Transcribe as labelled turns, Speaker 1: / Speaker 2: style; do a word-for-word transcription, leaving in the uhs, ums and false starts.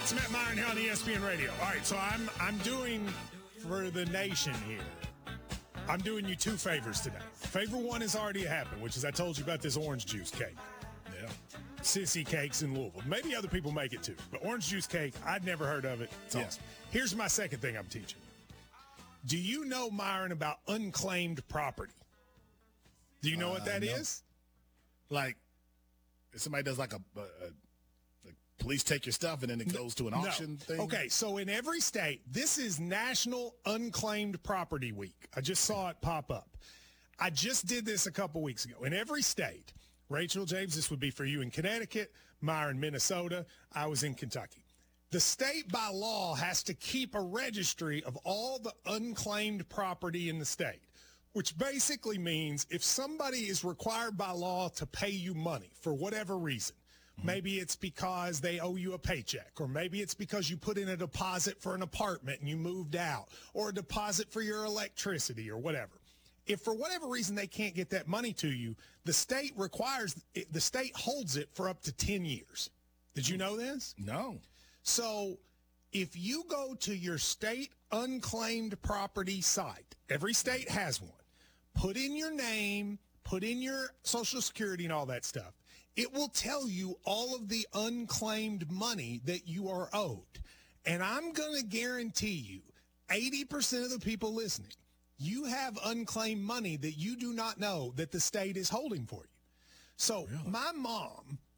Speaker 1: It's Matt Myron here on E S P N Radio. All right, so I'm I'm doing for the nation here. I'm doing you two favors today. Favor one has already happened, which is I told you about this orange juice cake. Yeah. Sissy Cakes in Louisville. Maybe other people make it too, but orange juice cake, I'd never heard of it. It's
Speaker 2: Yeah.
Speaker 1: awesome. Here's my second thing I'm teaching. Do you know, Myron, about unclaimed property? Do you know
Speaker 2: Uh,
Speaker 1: what that
Speaker 2: no.
Speaker 1: is?
Speaker 2: Like, if somebody does like a, a, a like police take your stuff and then it goes to an auction
Speaker 1: No.
Speaker 2: thing.
Speaker 1: Okay, so in every state, this is National Unclaimed Property Week. I just saw it pop up. I just did this a couple weeks ago. In every state, Rachel James, this would be for you in Connecticut, Myron, Minnesota. I was in Kentucky. The state by law has to keep a registry of all the unclaimed property in the state, which basically means if somebody is required by law to pay you money for whatever reason, maybe it's because they owe you a paycheck, or maybe it's because you put in a deposit for an apartment and you moved out, or a deposit for your electricity or whatever. If for whatever reason they can't get that money to you, the state requires, the state holds it for up to ten years. Did you know this?
Speaker 2: No.
Speaker 1: So if you go to your state unclaimed property site, every state has one, put in your name, put in your social security and all that stuff, it will tell you all of the unclaimed money that you are owed. And I'm going to guarantee you, eighty percent of the people listening, you have unclaimed money that you do not know that the state is holding for you. So
Speaker 2: Really?
Speaker 1: my mom